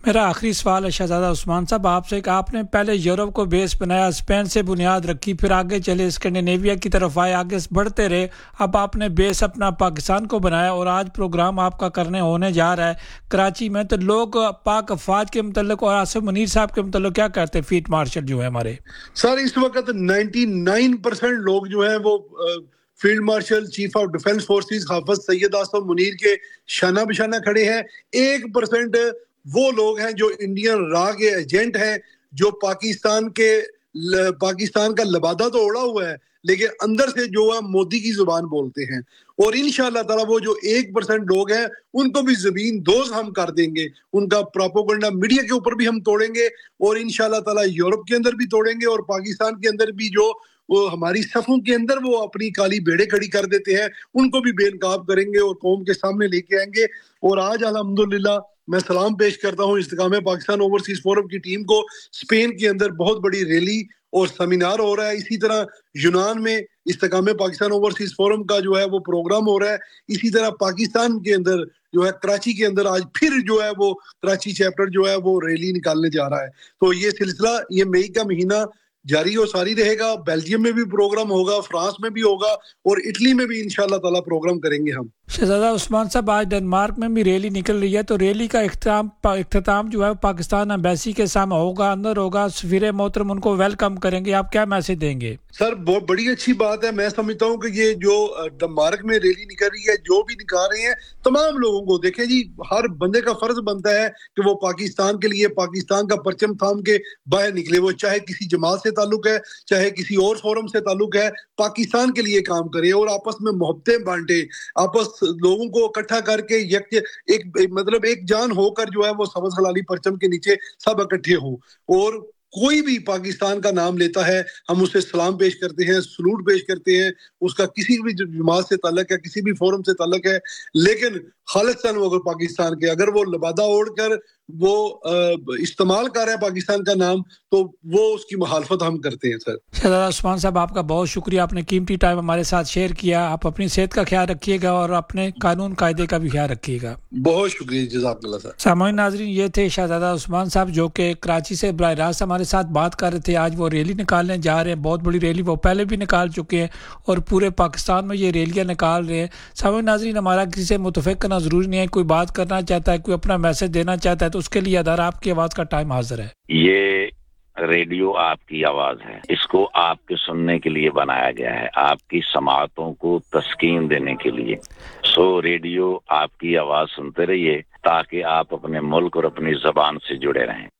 میرا آخری سوال ہے شہزادہ عثمان صاحب آپ سے کہ آپ نے پہلے یورپ کو بیس بنایا، اسپین سے بنیاد رکھی، پھر آگے چلے اسکینڈینیویا کی طرف آئے، آگے بڑھتے رہے، اب آپ نے بیس اپنا پاکستان کو بنایا اور آج پروگرام آپ کا ہونے جا رہا ہے کراچی میں. تو لوگ پاک افواج کے متعلق اور آصف منیر صاحب کے متعلق کیا کہتے ہیں؟ فیلڈ مارشل جو ہے ہمارے سر اس وقت 99% لوگ جو ہیں وہ field marshal chief of defence forces حافظ سید آصف منیر کے شانہ بشانہ کھڑے ہیں. 1% وہ لوگ ہیں جو انڈین را کے ایجنٹ ہیں، جو پاکستان کا لبادہ تو اوڑا ہوا ہے لیکن اندر سے جو ہے مودی کی زبان بولتے ہیں. اور انشاءاللہ تعالی وہ جو 1% لوگ ہیں ان کو بھی زمین دوز ہم کر دیں گے، ان کا پروپیگنڈا میڈیا کے اوپر بھی ہم توڑیں گے اور انشاءاللہ تعالی یورپ کے اندر بھی توڑیں گے اور پاکستان کے اندر بھی جو وہ ہماری صفوں کے اندر وہ اپنی کالی بھیڑیں کھڑی کر دیتے ہیں ان کو بھی بے نقاب کریں گے اور قوم کے سامنے لے کے آئیں گے. اور آج الحمدللہ میں سلام پیش کرتا ہوں استقام پاکستان اوورسیز فورم کی ٹیم کو. اسپین کے اندر بہت بڑی ریلی اور سیمینار ہو رہا ہے، اسی طرح یونان میں استقام پاکستان اوورسیز فورم کا جو ہے وہ پروگرام ہو رہا ہے، اسی طرح پاکستان کے اندر جو ہے کراچی کے اندر آج پھر جو ہے وہ کراچی چیپٹر جو ہے وہ ریلی نکالنے جا رہا ہے. تو یہ سلسلہ یہ مئی کا مہینہ جاری و ساری رہے گا. بیلجیم میں بھی پروگرام ہوگا، فرانس میں بھی ہوگا اور اٹلی میں بھی انشاءاللہ تعالی پروگرام کریں گے ہم. شہزادہ عثمان صاحب آج ڈنمارک میں بھی ریلی نکل رہی ہے، تو ریلی کا اختتام جو ہے پاکستان ایمبیسی کے سامنے ہوگا، اندر ہوگا، سفیر محترم ان کو ویلکم کریں گے. آپ کیا میسج دیں گے؟ سر بہت بڑی اچھی بات ہے. میں سمجھتا ہوں کہ یہ جو ڈنمارک میں ریلی نکل رہی ہے، جو بھی نکال رہے ہیں تمام لوگوں کو دیکھیں جی، ہر بندے کا فرض بنتا ہے کہ وہ پاکستان کے لیے پاکستان کا پرچم تھام کے باہر نکلے. وہ چاہے کسی جماعت سے تعلق ہے، چاہے کسی اور فورم سے تعلق ہے، پاکستان کے لیے کام کرے اور آپس میں محبتیں بانٹے، آپس لوگوں کو اکٹھا کر کے ایک جان ہو کر جو ہے وہ سبز ہلالی پرچم کے نیچے سب اکٹھے ہوں. اور کوئی بھی پاکستان کا نام لیتا ہے ہم اسے سلام پیش کرتے ہیں، سلوٹ پیش کرتے ہیں، اس کا کسی بھی جماعت سے تعلق ہے، کسی بھی فورم سے تعلق ہے، لیکن خالصتاً وہ اگر پاکستان کے اگر وہ لبادہ اوڑھ کر وہ استعمال کر رہا ہے پاکستان کا نام تو وہ اس کی مخالفت ہم کرتے ہیں. سر شہزادہ عثمان صاحب آپ کا بہت شکریہ، آپ نے قیمتی ٹائم ہمارے ساتھ شیئر کیا. آپ اپنی صحت کا خیال رکھیے گا اور اپنے قانون قاعدے کا بھی خیال رکھیے گا. بہت شکریہ، جزاک اللہ سر. سامعین ناظرین، یہ تھے شہزادہ عثمان صاحب جو کہ کراچی سے براہ راست ہمارے ساتھ بات کر رہے تھے. آج وہ ریلی نکالنے جا رہے ہیں، بہت بڑی ریلی، وہ پہلے بھی نکال چکے ہیں اور پورے پاکستان میں یہ ریلیاں نکال رہے ہیں. سامعین ناظرین، ہمارا کسی سے متفق کرنا ضروری نہیں ہے، کوئی بات کرنا چاہتا ہے، کوئی اپنا میسج دینا چاہتا ہے تو اس کے لیے ادارہ آپ کی آواز کا ٹائم حاضر ہے. یہ ریڈیو آپ کی آواز ہے، اس کو آپ کے سننے کے لیے بنایا گیا ہے، آپ کی سماعتوں کو تسکین دینے کے لیے. ریڈیو آپ کی آواز سنتے رہیے تاکہ آپ اپنے ملک اور اپنی زبان سے جڑے رہیں.